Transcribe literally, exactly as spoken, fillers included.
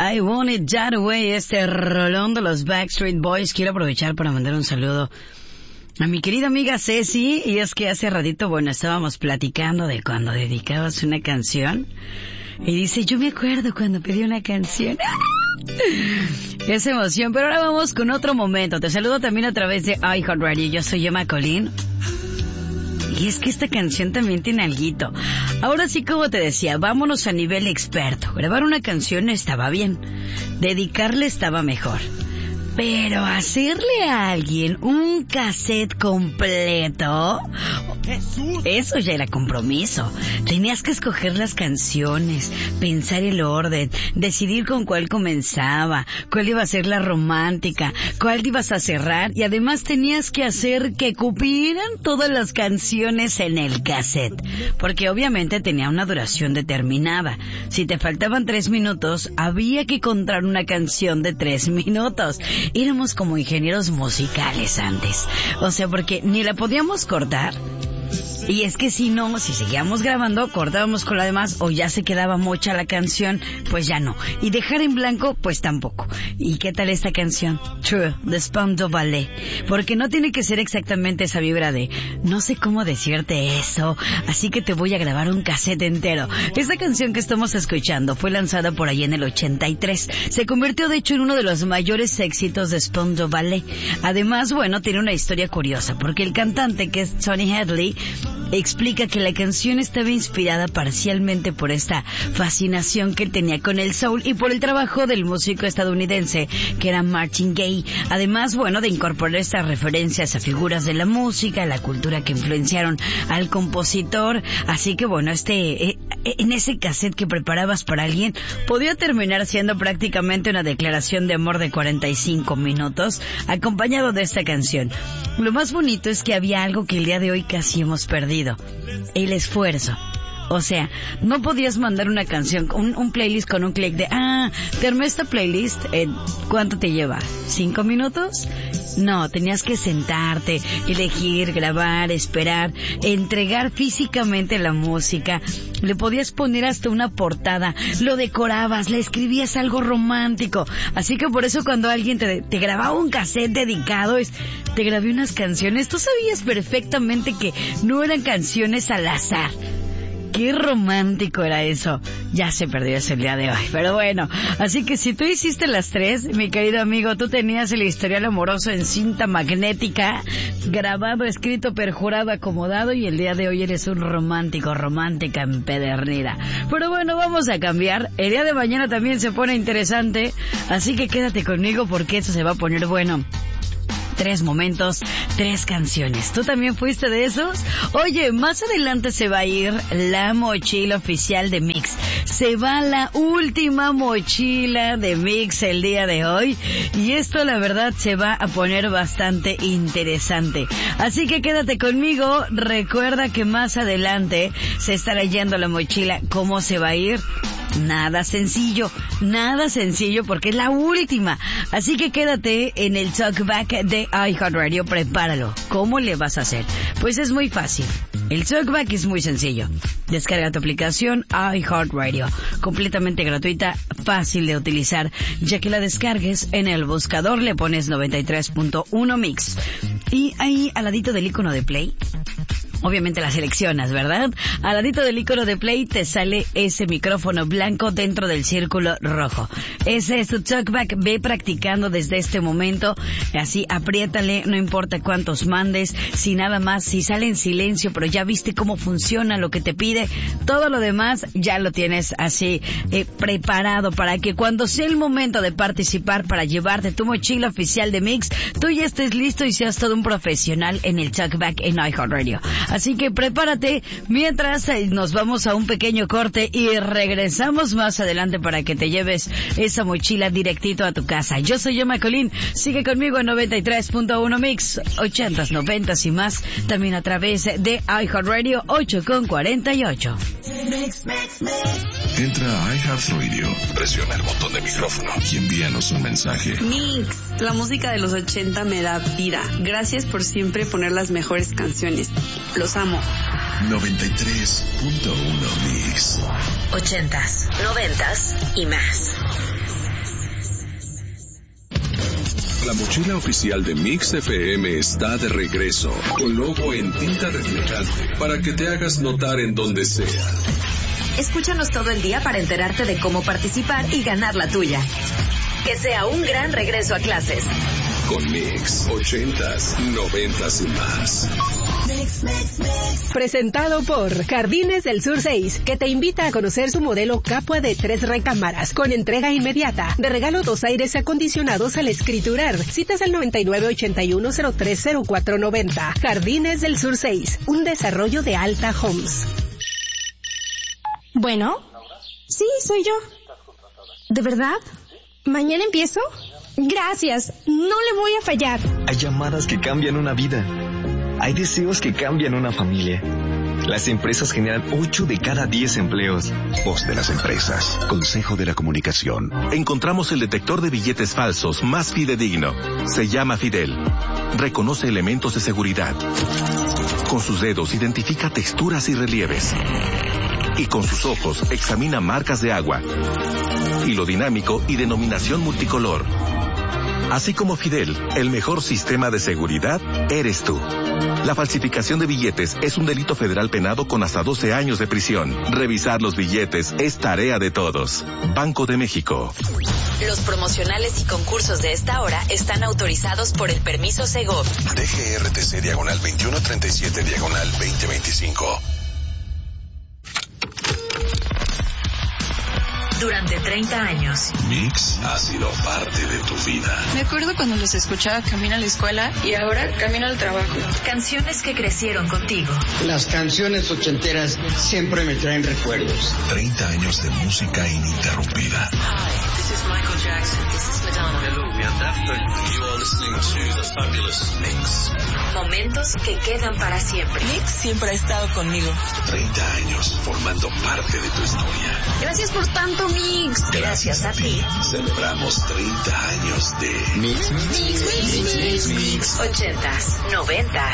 I Want It That Way, este rolón de los Backstreet Boys. Quiero aprovechar para mandar un saludo a mi querida amiga Ceci, y es que hace ratito, bueno, estábamos platicando de cuando dedicabas una canción, y dice, yo me acuerdo cuando pedí una canción. Esa emoción, pero ahora vamos con otro momento. Te saludo también a través de iHeartRadio. Yo soy Emma Colín. Y es que esta canción también tiene alguito. Ahora sí, como te decía, vámonos a nivel experto. Grabar una canción estaba bien, dedicarle estaba mejor, pero hacerle a alguien un cassette completo, eso ya era compromiso. Tenías que escoger las canciones, pensar el orden, decidir con cuál comenzaba, cuál iba a ser la romántica, cuál ibas a cerrar, y además tenías que hacer que cupieran todas las canciones en el cassette, porque obviamente tenía una duración determinada. Si te faltaban tres minutos, había que encontrar una canción de tres minutos. Éramos como ingenieros musicales antes. O sea, porque ni la podíamos cortar. Y es que si no, si seguíamos grabando, cortábamos con la demás, o ya se quedaba mocha la canción, pues ya no. Y dejar en blanco, pues tampoco. ¿Y qué tal esta canción? True, de Spandau Ballet. Porque no tiene que ser exactamente esa vibra de, no sé cómo decirte eso, así que te voy a grabar un cassette entero. Esta canción que estamos escuchando fue lanzada por ahí en el ochenta y tres. Se convirtió de hecho en uno de los mayores éxitos de Spandau Ballet. Además, bueno, tiene una historia curiosa, porque el cantante, que es Sonny Hadley, explica que la canción estaba inspirada parcialmente por esta fascinación que él tenía con el soul y por el trabajo del músico estadounidense que era Martin Gaye. Además, bueno, de incorporar estas referencias a figuras de la música, a la cultura que influenciaron al compositor. Así que bueno, este eh, en ese cassette que preparabas para alguien podía terminar siendo prácticamente una declaración de amor de cuarenta y cinco minutos acompañado de esta canción. Lo más bonito es que había algo que el día de hoy casi hemos perdido: el esfuerzo. O sea, no podías mandar una canción, un, un playlist con un clic de, ah, te armé esta playlist, eh, ¿cuánto te lleva? ¿Cinco minutos? No, tenías que sentarte, elegir, grabar, esperar, entregar físicamente la música. Le podías poner hasta una portada, lo decorabas, le escribías algo romántico. Así que por eso cuando alguien te, te grababa un cassette dedicado, es, te grabé unas canciones, tú sabías perfectamente que no eran canciones al azar. Qué romántico era eso. Ya se perdió eso el día de hoy, pero bueno. Así que si tú hiciste las tres, mi querido amigo, tú tenías el historial amoroso en cinta magnética, grabado, escrito, perjurado, acomodado, y el día de hoy eres un romántico, romántica empedernida. Pero bueno, vamos a cambiar. El día de mañana también se pone interesante, así que quédate conmigo porque eso se va a poner bueno. Tres momentos, tres canciones. ¿Tú también fuiste de esos? Oye, más adelante se va a ir la mochila oficial de Mix. Se va la última mochila de Mix el día de hoy. Y esto, la verdad, se va a poner bastante interesante. Así que quédate conmigo. Recuerda que más adelante se estará yendo la mochila. ¿Cómo se va a ir? Nada sencillo, nada sencillo porque es la última. Así que quédate en el Talkback de iHeartRadio, prepáralo. ¿Cómo le vas a hacer? Pues es muy fácil. El Talkback es muy sencillo. Descarga tu aplicación iHeartRadio, completamente gratuita, fácil de utilizar, ya que la descargues en el buscador, le pones noventa y tres punto uno Mix. Y ahí al ladito del icono de play, obviamente la seleccionas, ¿verdad? Al ladito del icono de play te sale ese micrófono blanco dentro del círculo rojo. Ese es tu Talkback. Ve practicando desde este momento. Así, apriétale, no importa cuántos mandes, si nada más, si sale en silencio, pero ya viste cómo funciona lo que te pide. Todo lo demás ya lo tienes así eh, preparado para que cuando sea el momento de participar para llevarte tu mochila oficial de Mix, tú ya estés listo y seas todo un profesional en el Talkback en iHeartRadio. Así que prepárate, mientras eh, nos vamos a un pequeño corte y regresamos más adelante para que te lleves esa mochila directito a tu casa. Yo soy Emma Colín, sigue conmigo en noventa y tres punto uno Mix, ochentas, noventas y más, también a través de iHeartRadio, ocho con cuarenta y ocho. Mix, mix, mix. Entra a iHeartRadio, presiona el botón de micrófono y envíanos un mensaje. Mix, la música de los ochenta me da vida. Gracias por siempre poner las mejores canciones. Los amo. noventa y tres punto uno Mix. Ochentas, noventas y más. mochila oficial de Mix F M está de regreso, con logo en tinta reflejante, para que te hagas notar en donde sea. Escúchanos todo el día para enterarte de cómo participar y ganar la tuya. Que sea un gran regreso a clases. Con Mix, ochentas, noventas y más. Mix, mix, mix. Presentado por Jardines del Sur seis, que te invita a conocer su modelo Capua de tres recámaras, con entrega inmediata. De regalo dos aires acondicionados al escriturar. Citas al noventa y nueve ochenta y uno cero tres cero cuatro noventa. Jardines del Sur seis, un desarrollo de Alta Homes. Bueno, sí, soy yo. ¿De verdad? ¿Mañana empiezo? Gracias, no le voy a fallar. Hay llamadas que cambian una vida. Hay deseos que cambian una familia. Las empresas generan ocho de cada diez empleos. Voz de las empresas. Consejo de la Comunicación. Encontramos el detector de billetes falsos más fidedigno. Se llama Fidel. Reconoce elementos de seguridad. Con sus dedos identifica texturas y relieves. Y con sus ojos examina marcas de agua. Hilo dinámico y denominación multicolor. Así como Fidel, el mejor sistema de seguridad eres tú. La falsificación de billetes es un delito federal penado con hasta doce años de prisión. Revisar los billetes es tarea de todos. Banco de México. Los promocionales y concursos de esta hora están autorizados por el permiso Segov. D G R T C diagonal veintiuno treinta y siete diagonal veinte veinticinco. Durante treinta años. Mix ha sido parte de tu vida. Me acuerdo cuando los escuchaba camino a la escuela y ahora camino al trabajo. Canciones que crecieron contigo. Las canciones ochenteras siempre me traen recuerdos. treinta años de música ininterrumpida. Hi, this is Michael Jackson. This is Madonna. Hello, we are Daft Punk. You are listening to the fabulous Mix. Momentos que quedan para siempre. Mix siempre ha estado conmigo. treinta años formando parte de tu historia. Gracias por tanto, Mix. Gracias a ti. Celebramos treinta años de Mix, mix, mix, mix, mix, mix. Ochentas, noventas.